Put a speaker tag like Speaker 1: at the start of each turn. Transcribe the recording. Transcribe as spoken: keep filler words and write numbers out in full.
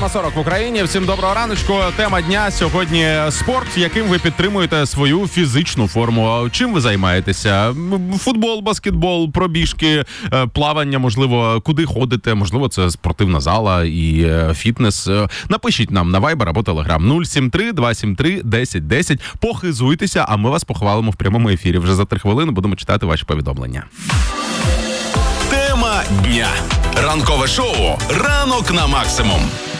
Speaker 1: восьма сорок в Україні. Всім доброго раночку. Тема дня сьогодні спорт, яким ви підтримуєте свою фізичну форму. Чим ви займаєтеся? Футбол, баскетбол, пробіжки, плавання, можливо, куди ходите? Можливо, це спортивна зала і фітнес. Напишіть нам на Viber або Telegram нуль сім три два сім три десять десять. Похизуйтеся, а ми вас похвалимо в прямому ефірі. Вже за три хвилини будемо читати ваші повідомлення.
Speaker 2: Тема дня. Ранкове шоу «Ранок на максимум».